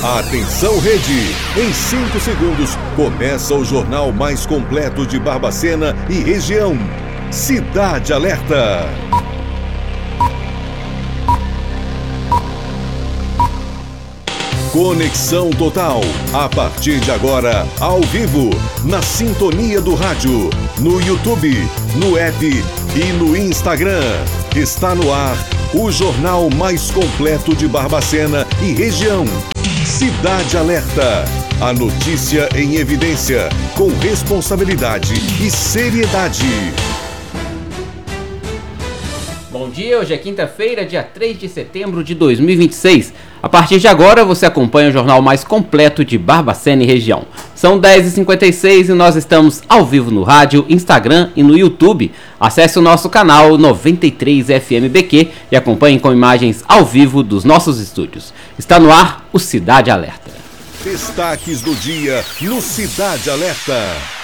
Atenção, Rede! Em 5 segundos, começa o jornal mais completo de Barbacena e região. Cidade Alerta! Conexão Total. A partir de agora, ao vivo, na sintonia do rádio, no YouTube, no app e no Instagram. Está no ar o jornal mais completo de Barbacena e região. Cidade Alerta. A notícia em evidência, com responsabilidade e seriedade. Bom dia, hoje é quinta-feira, dia 3 de setembro de 2026. A partir de agora, você acompanha o jornal mais completo de Barbacena e região. São 10h56 e nós estamos ao vivo no rádio, Instagram e no YouTube. Acesse o nosso canal 93FMBQ e acompanhe com imagens ao vivo dos nossos estúdios. Está no ar o Cidade Alerta. Destaques do dia no Cidade Alerta.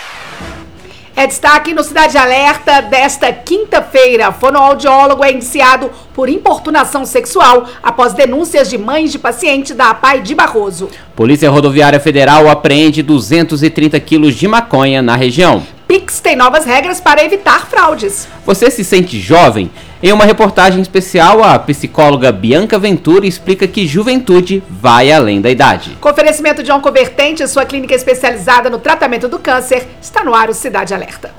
É destaque no Cidade Alerta desta quinta-feira. Fonoaudiólogo é indiciado por importunação sexual após denúncias de mães de paciente da APAI de Barroso. Polícia Rodoviária Federal apreende 230 quilos de maconha na região. Pix tem novas regras para evitar fraudes. Você se sente jovem? Em uma reportagem especial, a psicóloga Bianca Ventura explica que juventude vai além da idade. Com oferecimento de Oncovertente, sua clínica especializada no tratamento do câncer, está no ar o Cidade Alerta.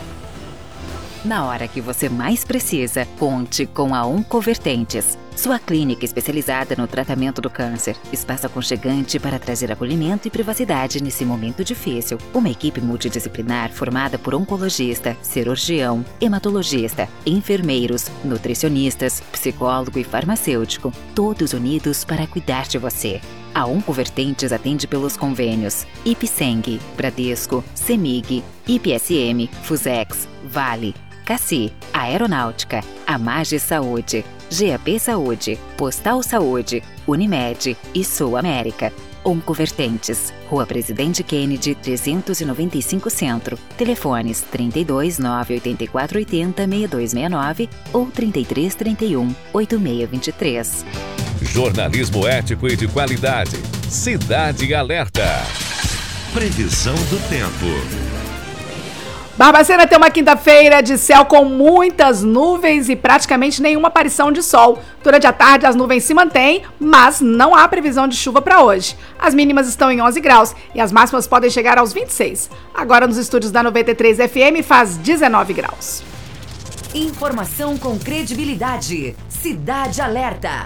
Na hora que você mais precisa, conte com a Oncovertentes, sua clínica especializada no tratamento do câncer. Espaço aconchegante para trazer acolhimento e privacidade nesse momento difícil. Uma equipe multidisciplinar formada por oncologista, cirurgião, hematologista, enfermeiros, nutricionistas, psicólogo e farmacêutico, todos unidos para cuidar de você. A Oncovertentes atende pelos convênios Ipseng, Bradesco, Semig, IPSM, Fusex, Vale, Cassi, Aeronáutica, Amage Saúde, GAP Saúde, Postal Saúde, Unimed e Sul América. Oncovertentes, Rua Presidente Kennedy, 395 Centro. Telefones 32 984 80 6269 ou 33 31 8623. Jornalismo ético e de qualidade. Cidade Alerta. Previsão do tempo. Barbacena tem uma quinta-feira de céu com muitas nuvens e praticamente nenhuma aparição de sol. Durante a tarde as nuvens se mantêm, mas não há previsão de chuva para hoje. As mínimas estão em 11 graus e as máximas podem chegar aos 26. Agora nos estúdios da 93 FM faz 19 graus. Informação com credibilidade. Cidade Alerta.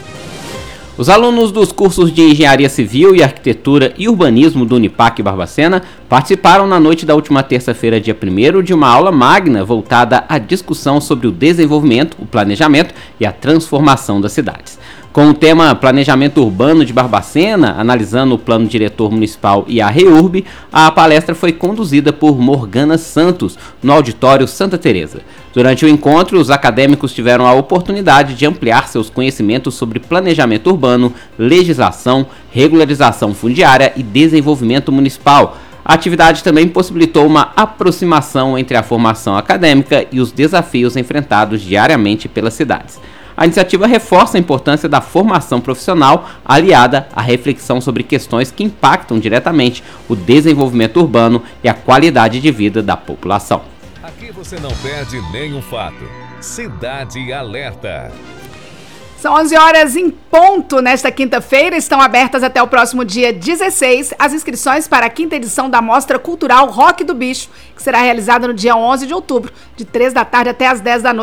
Os alunos dos cursos de Engenharia Civil e Arquitetura e Urbanismo do Unipac Barbacena participaram na noite da última terça-feira, dia 1º, de uma aula magna voltada à discussão sobre o desenvolvimento, o planejamento e a transformação das cidades. Com o tema Planejamento Urbano de Barbacena, analisando o Plano Diretor Municipal e a REURB, a palestra foi conduzida por Morgana Santos, no Auditório Santa Teresa. Durante o encontro, os acadêmicos tiveram a oportunidade de ampliar seus conhecimentos sobre planejamento urbano, legislação, regularização fundiária e desenvolvimento municipal. A atividade também possibilitou uma aproximação entre a formação acadêmica e os desafios enfrentados diariamente pelas cidades. A iniciativa reforça a importância da formação profissional aliada à reflexão sobre questões que impactam diretamente o desenvolvimento urbano e a qualidade de vida da população. Aqui você não perde nenhum fato. Cidade Alerta. São 11 horas em ponto nesta quinta-feira. Estão abertas até o próximo dia 16 as inscrições para a quinta edição da Mostra Cultural Rock do Bicho, que será realizada no dia 11 de outubro, de 3 da tarde até as 10 da noite.